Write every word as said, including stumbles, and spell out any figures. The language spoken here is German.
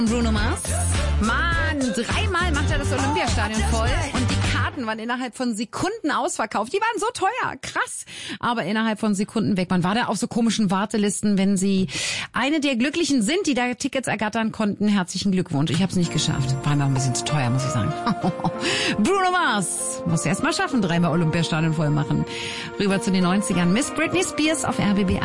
Bruno Mars. Mann, dreimal macht er das Olympiastadion voll und die Karten waren innerhalb von Sekunden ausverkauft. Die waren so teuer, krass, aber innerhalb von Sekunden weg. Man war da auf so komischen Wartelisten, wenn Sie eine der Glücklichen sind, die da Tickets ergattern konnten. Herzlichen Glückwunsch. Ich habe es nicht geschafft. War mir auch ein bisschen zu teuer, muss ich sagen. Bruno Mars muss erst mal schaffen, dreimal Olympiastadion voll machen. Rüber zu den neunzigern. Miss Britney Spears auf R B B